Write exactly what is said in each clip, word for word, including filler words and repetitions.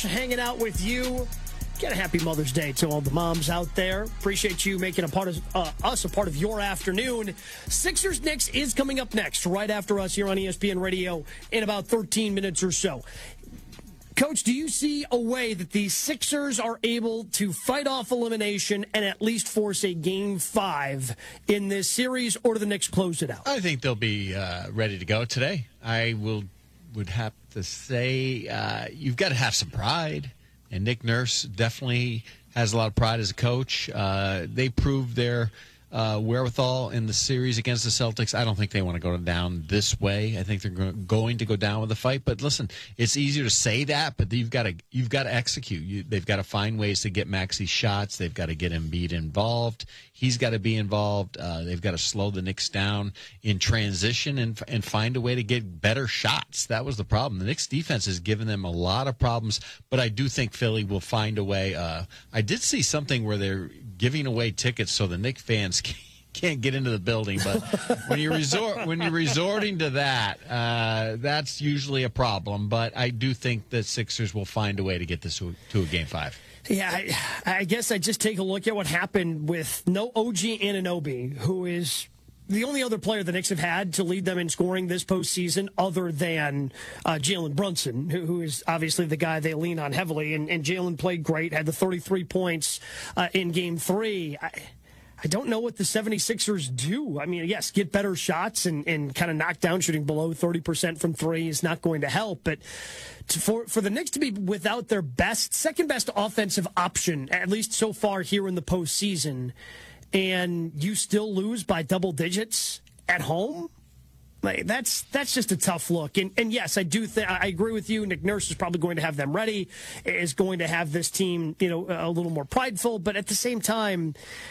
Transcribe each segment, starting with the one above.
hanging out with you. Get a happy Mother's Day to all the moms out there. Appreciate you making a part of uh, us a part of your afternoon. Sixers Knicks is coming up next, right after us here on E S P N Radio in about thirteen minutes or so. Coach, do you see a way that the Sixers are able to fight off elimination and at least force a game five in this series, or do the Knicks close it out? I think they'll be uh, ready to go today. I will would have to say uh, you've got to have some pride. And Nick Nurse definitely has a lot of pride as a coach. Uh, they proved their uh, wherewithal in the series against the Celtics. I don't think they want to go down this way. I think they're going to go down with the fight. But listen, it's easier to say that, but you've got to you've got to execute. You, they've got to find ways to get Maxey shots. They've got to get Embiid involved. He's got to be involved. Uh, they've got to slow the Knicks down in transition and and find a way to get better shots. That was the problem. The Knicks defense has given them a lot of problems, but I do think Philly will find a way. Uh, I did see something where they're giving away tickets so the Knicks fans can't get into the building, but when you resort when you're resorting to that, uh, that's usually a problem. But I do think the Sixers will find a way to get this to, to a game five. Yeah, I, I guess I just take a look at what happened with no O G Anunoby, who is the only other player the Knicks have had to lead them in scoring this postseason other than uh, Jalen Brunson, who, who is obviously the guy they lean on heavily. And, and Jalen played great, had the thirty-three points uh, in game three. I, I don't know what the 76ers do. I mean, yes, get better shots and, and kind of knock down shooting below thirty percent from three is not going to help. But to, for, for the Knicks to be without their best, second best offensive option, at least so far here in the postseason, and you still lose by double digits at home, like, that's that's just a tough look. And, and yes, I do think I agree with you. Nick Nurse is probably going to have them ready, is going to have this team, you know, a little more prideful. But at the same time,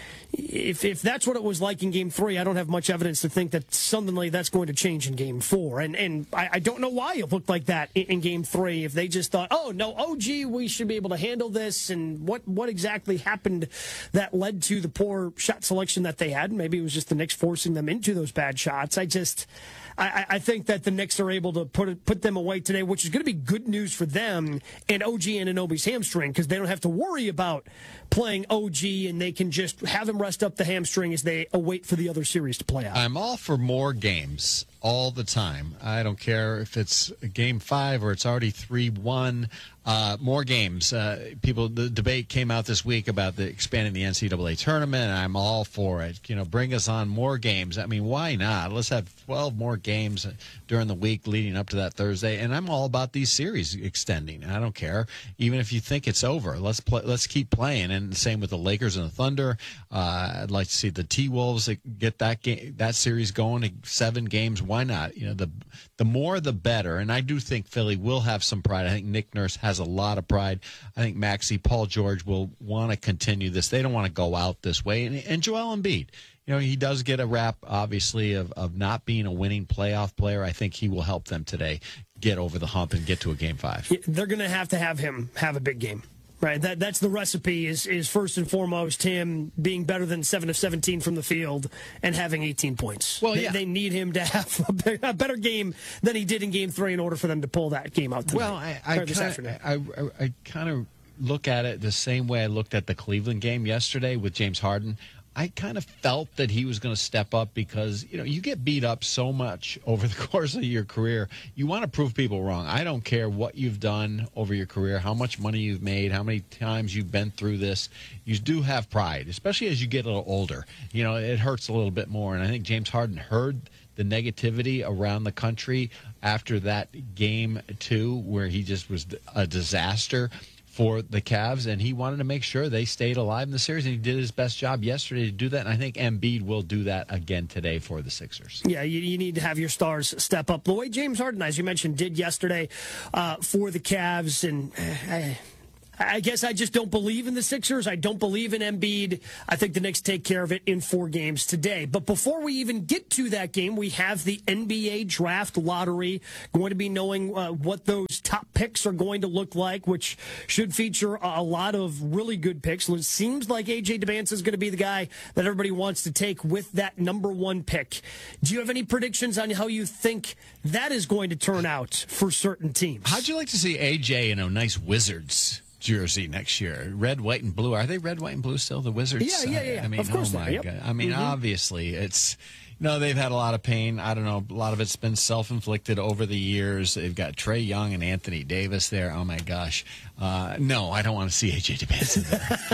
If if that's what it was like in Game Three, I don't have much evidence to think that suddenly that's going to change in Game Four. And and I, I don't know why it looked like that in, in Game Three. If they just thought, oh no, O G, we should be able to handle this, and what what exactly happened that led to the poor shot selection that they had? Maybe it was just the Knicks forcing them into those bad shots. I just. I, I think that the Knicks are able to put it, put them away today, which is going to be good news for them and O G Anunoby's hamstring, because they don't have to worry about playing O G, and they can just have him rest up the hamstring as they await for the other series to play out. I'm all for more games all the time. I don't care if it's game five or it's already three one. Uh, more games. Uh, people, the debate came out this week about the expanding the N C double A tournament. And I'm all for it. You know, bring us on more games. I mean, why not? Let's have twelve more games during the week leading up to that Thursday. And I'm all about these series extending. I don't care, even if you think it's over. Let's play. Let's keep playing. And the same with the Lakers and the Thunder. Uh, I'd like to see the T-Wolves get that game, that series going to seven games. Why not? You know, the the more the better. And I do think Philly will have some pride. I think Nick Nurse has a lot of pride. I think Maxey, Paul George will want to continue this. They don't want to go out this way. And, and Joel Embiid, you know, he does get a rap, obviously, of, of not being a winning playoff player. I think he will help them today get over the hump and get to a game five. They're going to have to have him have a big game. Right, that that's the recipe. Is is first and foremost him being better than seven of seventeen from the field and having eighteen points. Well, yeah. they, they need him to have a, be- a better game than he did in Game Three in order for them to pull that game out tonight. Well, I I kinda, I, I, I kind of look at it the same way I looked at the Cleveland game yesterday with James Harden. I kind of felt that he was going to step up because, you know, you get beat up so much over the course of your career. You want to prove people wrong. I don't care what you've done over your career, how much money you've made, how many times you've been through this. You do have pride, especially as you get a little older. You know, it hurts a little bit more. And I think James Harden heard the negativity around the country after that game two where he just was a disaster for the Cavs, and he wanted to make sure they stayed alive in the series, and he did his best job yesterday to do that, and I think Embiid will do that again today for the Sixers. Yeah, you, you need to have your stars step up. The way James Harden, as you mentioned, did yesterday uh, for the Cavs, and uh, I guess I just don't believe in the Sixers. I don't believe in Embiid. I think the Knicks take care of it in four games today. But before we even get to that game, we have the N B A draft lottery. Going to be knowing uh, what those top picks are going to look like, which should feature a lot of really good picks. It seems like A J Demancin is going to be the guy that everybody wants to take with that number one pick. Do you have any predictions on how you think that is going to turn out for certain teams? How'd you like to see A J in a nice Wizards jersey next year? Red, white, and blue. Are they red, white, and blue still, the Wizards? Yeah, yeah, yeah. I mean, of course oh my they are. Yep. God. I mean, mm-hmm. obviously, it's... No, they've had a lot of pain. I don't know. A lot of it's been self-inflicted over the years. They've got Trae Young and Anthony Davis there. Oh, my gosh. Uh, no, I don't want to see A J Demancin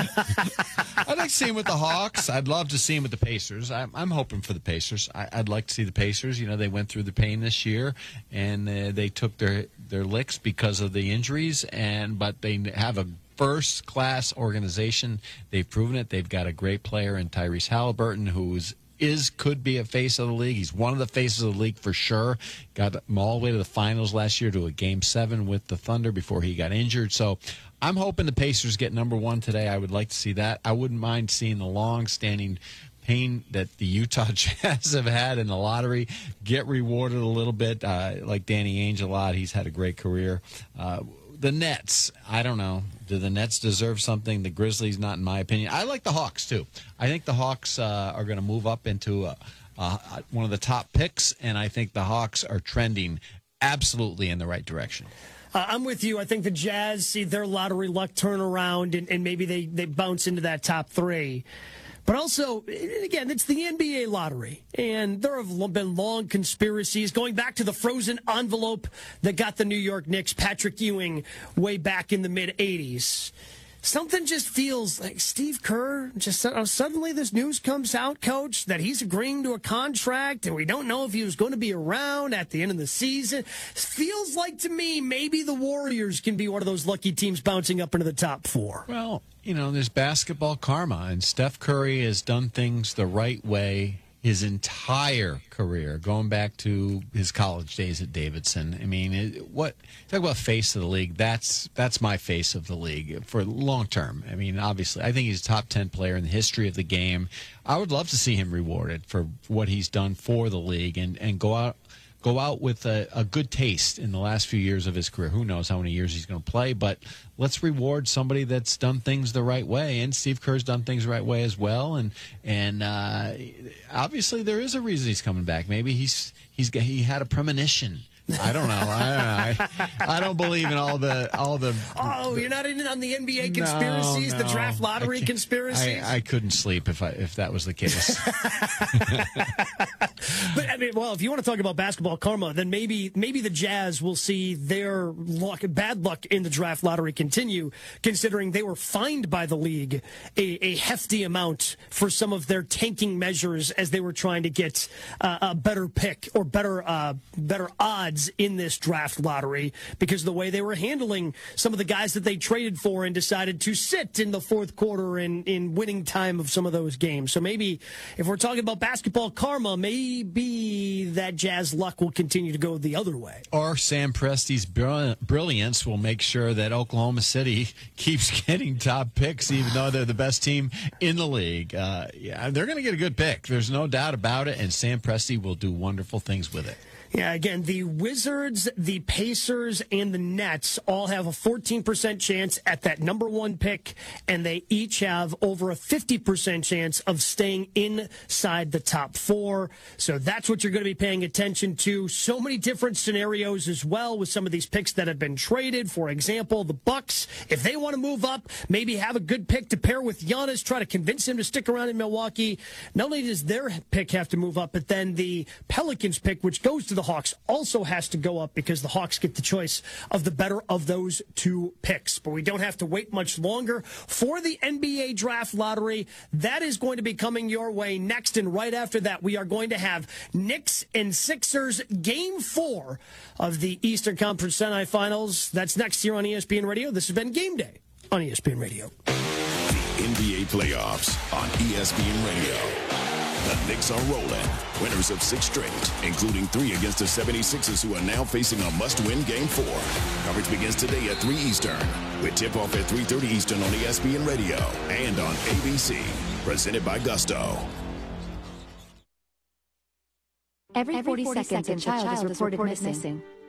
there. I'd like to see him with the Hawks. I'd love to see him with the Pacers. I'm, I'm hoping for the Pacers. I, I'd like to see the Pacers. You know, they went through the pain this year, and uh, they took their, their licks because of the injuries, and but they have a first-class organization. They've proven it. They've got a great player in Tyrese Halliburton, who's is could be a face of the league. He's one of the faces of the league for sure. Got them all the way to the finals last year, to a game seven with the Thunder before he got injured. So I'm hoping the Pacers get number one today. I would like to see that. I wouldn't mind seeing the long-standing pain that the Utah Jazz have had in the lottery get rewarded a little bit. Uh, like Danny Ainge a lot. He's had a great career. Uh, the Nets, I don't know. Do the Nets deserve something? The Grizzlies, not in my opinion. I like the Hawks, too. I think the Hawks uh, are going to move up into a, a, one of the top picks, and I think the Hawks are trending absolutely in the right direction. Uh, I'm with you. I think the Jazz see their lottery luck turn around, and, and maybe they, they bounce into that top three. But also, again, it's the N B A lottery, and there have been long conspiracies going back to the frozen envelope that got the New York Knicks Patrick Ewing way back in the mid-eighties. Something just feels like Steve Kerr, just uh, suddenly this news comes out, Coach, that he's agreeing to a contract, and we don't know if he was going to be around at the end of the season. Feels like to me maybe the Warriors can be one of those lucky teams bouncing up into the top four. Well, you know, there's basketball karma, and Steph Curry has done things the right way his entire career, going back to his college days at Davidson. I mean, it, what talk about face of the league? That's that's my face of the league for long term. I mean, obviously, I think he's a top ten player in the history of the game. I would love to see him rewarded for what he's done for the league and, and go out go out with a, a good taste in the last few years of his career. Who knows how many years he's going to play, but let's reward somebody that's done things the right way. And Steve Kerr's done things the right way as well. And and uh, obviously there is a reason he's coming back. Maybe he's he's he had a premonition. I don't know. I don't know. I, I don't believe in all the all the. Oh, the, you're not in on the N B A conspiracies, no, no. the draft lottery conspiracies. I, I couldn't sleep if I if that was the case. But I mean, well, if you want to talk about basketball karma, then maybe maybe the Jazz will see their luck, bad luck in the draft lottery continue, considering they were fined by the league a, a hefty amount for some of their tanking measures as they were trying to get uh, a better pick or better uh, better odds in this draft lottery because of the way they were handling some of the guys that they traded for and decided to sit in the fourth quarter in, in winning time of some of those games. So maybe if we're talking about basketball karma, maybe that Jazz luck will continue to go the other way. Or Sam Presti's brilliance will make sure that Oklahoma City keeps getting top picks even though they're the best team in the league. Uh, yeah, they're going to get a good pick. There's no doubt about it, and Sam Presti will do wonderful things with it. Yeah, again, the Wizards, the Pacers, and the Nets all have a fourteen percent chance at that number one pick, and they each have over a fifty percent chance of staying inside the top four. So that's what you're going to be paying attention to. So many different scenarios as well with some of these picks that have been traded. For example, the Bucks, if they want to move up, maybe have a good pick to pair with Giannis, try to convince him to stick around in Milwaukee. Not only does their pick have to move up, but then the Pelicans pick, which goes to the Hawks, also has to go up because the Hawks get the choice of the better of those two picks. But we don't have to wait much longer for the N B A draft lottery. That is going to be coming your way next. And right after that, we are going to have Knicks and Sixers game four of the Eastern Conference semifinals. That's next here on E S P N Radio. This has been Game Day on E S P N Radio. The N B A playoffs on E S P N Radio. The Knicks are rolling, winners of six straight, including three against the seventy-sixers, who are now facing a must-win Game four. Coverage begins today at three Eastern, with tip-off at three thirty Eastern on E S P N Radio and on A B C. Presented by Gusto. Every forty, Every forty seconds, seconds, a child, child is reported, reported missing. missing.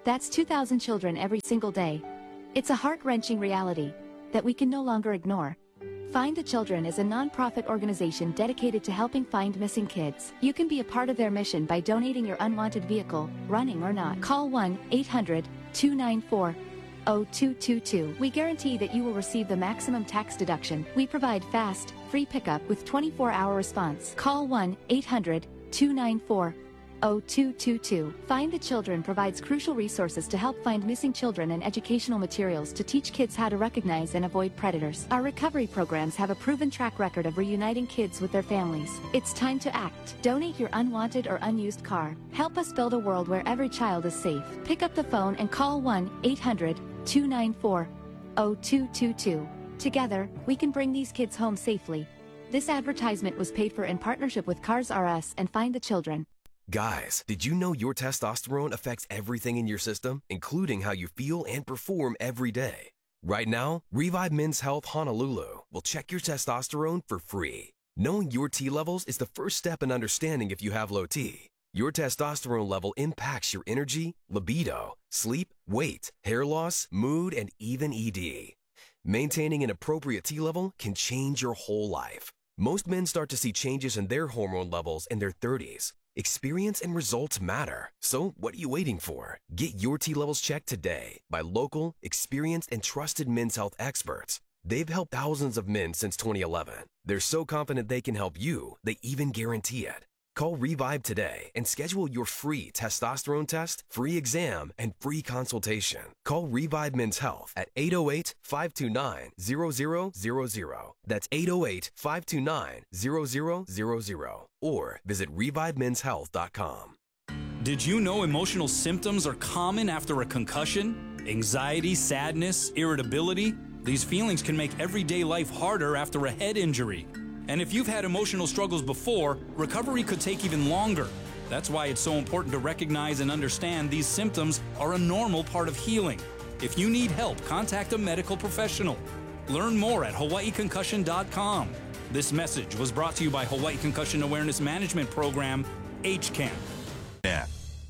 That's two thousand children every single day. It's a heart-wrenching reality that we can no longer ignore. Find the Children is a non-profit organization dedicated to helping find missing kids. You can be a part of their mission by donating your unwanted vehicle, running or not. Call one eight hundred two nine four zero two two two. We guarantee that you will receive the maximum tax deduction. We provide fast, free pickup with twenty-four hour response. Call one eight hundred two nine four zero two two two. Find the Children provides crucial resources to help find missing children and educational materials to teach kids how to recognize and avoid predators. Our recovery programs have a proven track record of reuniting kids with their families. It's time to act. Donate your unwanted or unused car. Help us build a world where every child is safe. Pick up the phone and call one eight hundred two nine four zero two two two. Together, we can bring these kids home safely. This advertisement was paid for in partnership with Cars R Us and Find the Children. Guys, did you know your testosterone affects everything in your system, including how you feel and perform every day? Right now, Revive Men's Health Honolulu will check your testosterone for free. Knowing your T levels is the first step in understanding if you have low T. Your testosterone level impacts your energy, libido, sleep, weight, hair loss, mood, and even E D. Maintaining an appropriate T level can change your whole life. Most men start to see changes in their hormone levels in their thirties. Experience and results matter. So what are you waiting for? Get your T levels checked today by local, experienced, and trusted men's health experts. They've helped thousands of men since twenty eleven. They're so confident they can help you, they even guarantee it. Call Revive today and schedule your free testosterone test, free exam, and free consultation. Call Revive Men's Health at eight oh eight, five two nine, zero zero zero zero. That's eight oh eight, five two nine, zero zero zero zero. Or visit revive men's health dot com. Did you know emotional symptoms are common after a concussion? Anxiety, sadness, irritability? These feelings can make everyday life harder after a head injury. And if you've had emotional struggles before, recovery could take even longer. That's why it's so important to recognize and understand these symptoms are a normal part of healing. If you need help, contact a medical professional. Learn more at hawaii concussion dot com. This message was brought to you by Hawaii Concussion Awareness Management Program, H C A M. Yeah.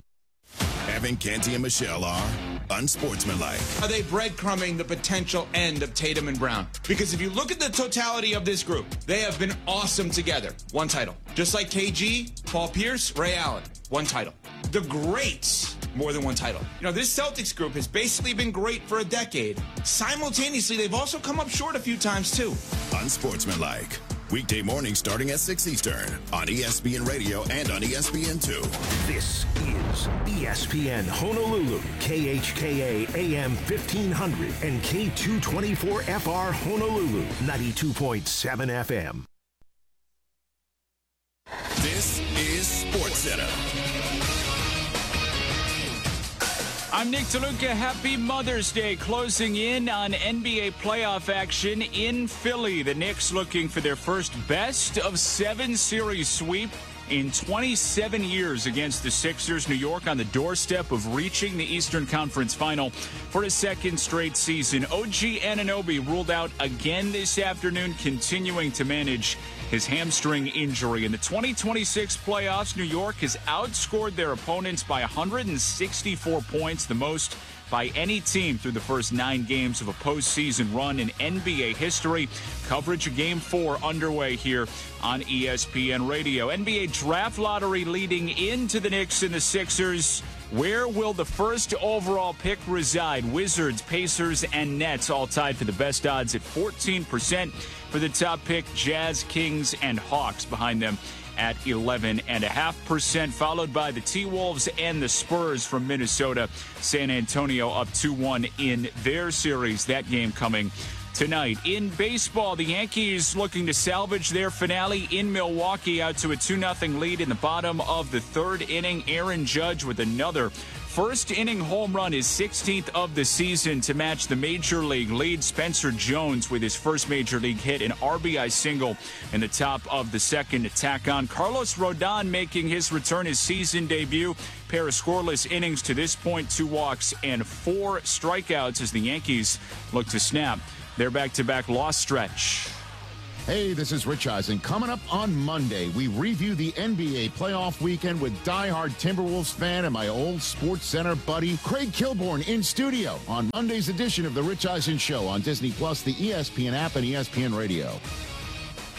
Evan, Canty, and Michelle are unsportsmanlike. Are they breadcrumbing the potential end of Tatum and Brown? Because if you look at the totality of this group, they have been awesome together. One title. Just like K G, Paul Pierce, Ray Allen. One title. The greats, more than one title. You know, this Celtics group has basically been great for a decade. Simultaneously, they've also come up short a few times, too. Unsportsmanlike. Weekday mornings starting at six Eastern on E S P N Radio and on E S P N two. This is E S P N Honolulu, K H K A A M fifteen hundred and K two twenty-four F R Honolulu, ninety-two point seven F M. This is SportsCenter. I'm Nick DeLuca. Happy Mother's Day. Closing in on N B A playoff action in Philly. The Knicks looking for their first best of seven series sweep in twenty-seven years against the Sixers. New York on the doorstep of reaching the Eastern Conference Final for a second straight season. O G Anunoby ruled out again this afternoon, continuing to manage his hamstring injury. In the twenty twenty-six playoffs, New York has outscored their opponents by one hundred sixty-four points, the most by any team through the first nine games of a postseason run in N B A history. Coverage of Game four underway here on E S P N Radio. N B A draft lottery leading into the Knicks and the Sixers. Where will the first overall pick reside? Wizards, Pacers, and Nets all tied for the best odds at fourteen percent. For the top pick, Jazz, Kings, and Hawks behind them at eleven point five percent, followed by the T-Wolves and the Spurs from Minnesota. San Antonio up two one in their series. That game coming tonight. In baseball, the Yankees looking to salvage their finale in Milwaukee, out to a two nothing lead in the bottom of the third inning. Aaron Judge with another first inning home run, his sixteenth of the season to match the major league lead. Spencer Jones with his first major league hit, an R B I single in the top of the second to tack on. Carlos Rodon making his return, his season debut. Pair of scoreless innings to this point, two walks and four strikeouts as the Yankees look to snap their back-to-back loss stretch. Hey, this is Rich Eisen. Coming up on Monday, we review the N B A playoff weekend with diehard Timberwolves fan and my old Sports Center buddy, Craig Kilborn, in studio on Monday's edition of The Rich Eisen Show on Disney Plus, the E S P N app, and E S P N Radio.